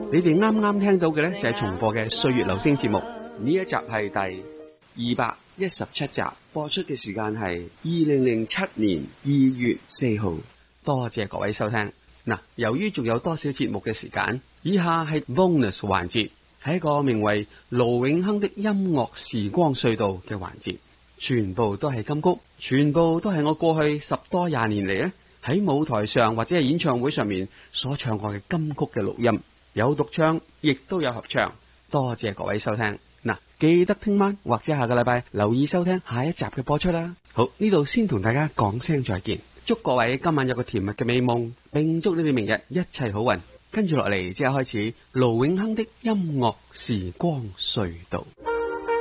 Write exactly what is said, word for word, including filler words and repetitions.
你哋啱啱聽到嘅呢，就係重播嘅歲月留聲節目，呢一集係第二百一十七集，播出嘅時間係二零零七年二月四號。多謝各位收聽。嗱，由於仲有多少節目嘅時間，以下係 bonus 環節，係一個名為盧永亨的音樂時光隧道嘅環節，全部都係金曲，全部都係我過去十多廿年嚟呢喺舞台上或者係演唱會上面所唱過嘅金曲嘅錄音，有獨唱，亦都有合唱。多謝各位收聽。嗱，記得聽晚或者下個禮拜留意收聽下一集嘅播出啦。好，呢度先同大家講聲再見。祝各位今晚有個甜蜜嘅美夢，並祝你哋明日一切好運。跟住落嚟，即係開始盧永亨的音樂時光隧道。